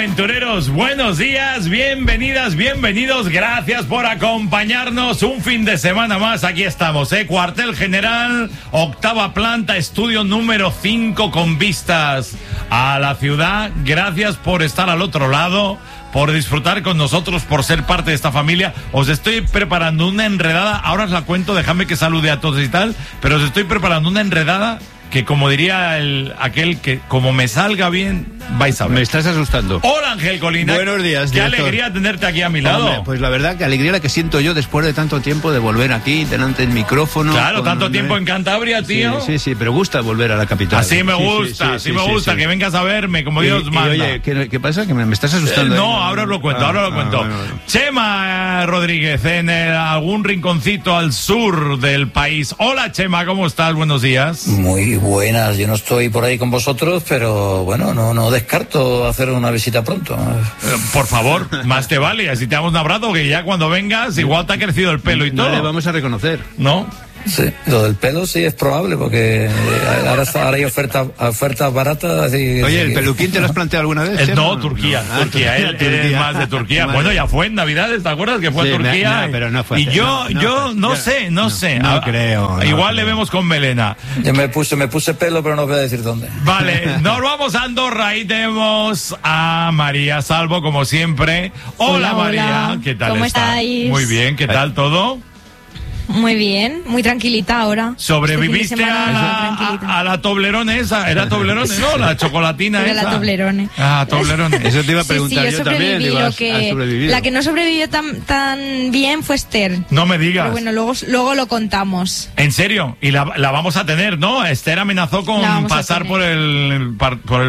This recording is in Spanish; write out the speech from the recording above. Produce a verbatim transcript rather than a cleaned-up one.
aventureros, buenos días, bienvenidas, bienvenidos, gracias por acompañarnos un fin de semana más. Aquí estamos, ¿eh? Cuartel General, octava planta, estudio número cinco con vistas a la ciudad. Gracias por estar al otro lado, por disfrutar con nosotros, por ser parte de esta familia. Os estoy preparando una enredada, ahora os la cuento, dejadme que salude a todos y tal, pero os estoy preparando una enredada que, como diría el, aquel que, como me salga bien, vais a ver. Me estás asustando. Hola, Ángel Colina. Buenos días, Qué director. alegría tenerte aquí a mi lado. Hombre, pues la verdad, que alegría la que siento yo después de tanto tiempo de volver aquí, delante del micrófono. Claro, con, tanto tiempo en Cantabria, tío. Sí, sí, sí, pero gusta volver a la capital. Así me Sí, gusta, sí, sí, así sí, me sí, gusta, sí. que vengas a verme, como Y- Dios y, manda. oye, ¿qué, qué pasa? ¿Que me, me estás asustando? Eh, ahí? no, ahora os lo cuento, Ah, ahora lo ah, cuento. bueno, bueno. Chema Rodríguez, en el- algún rinconcito al sur del país. Hola, Chema, ¿cómo estás? Buenos días. Muy buenas, yo no estoy por ahí con vosotros, pero bueno, no, no descarto hacer una visita pronto. Eh, por favor, más te vale, así te damos un abrazo, que ya cuando vengas, igual te ha crecido el pelo y No todo. le vamos a reconocer. ¿No? Sí, lo del pelo sí es probable, porque ahora, está- ahora hay ofertas ofertas baratas. Así, Oye, ¿el así que- peluquín te lo has planteado alguna vez? Eh, Chema? no, Turquía, Ah, Turquía, él, él es Turquía. más de Turquía. Vale. Bueno, ya fue en Navidades, ¿te acuerdas que fue Sí, a Turquía? no, pero no fue y hace- yo, no, no yo fue- no yo- sé, no, no, sé. no Ah, creo, no igual le creo. vemos con melena. Yo me puse, me puse pelo, pero no voy a decir dónde. Vale, nos vamos a Andorra y tenemos a María Salvo, como siempre. Hola, Hola, María, hola. ¿qué tal ¿Cómo estás? estáis? Muy bien, ¿qué tal todo? Muy bien, muy tranquilita ahora. ¿Sobreviviste Este fin de a semana la, muy tranquilita. a, a la Toblerone esa? ¿Era Toblerone, no? La chocolatina Era esa. la Toblerone. Ah, Toblerone. Eso te iba a Sí, preguntar sí, yo yo también. sobreviví. Digo, Lo has- que, has sobrevivido. la que no sobrevivió tan, tan bien fue Esther. No me digas. Pero bueno, luego, luego lo contamos. En serio, y la, la vamos a tener, ¿no? Esther amenazó con La vamos a pasar tener. por el, par- por el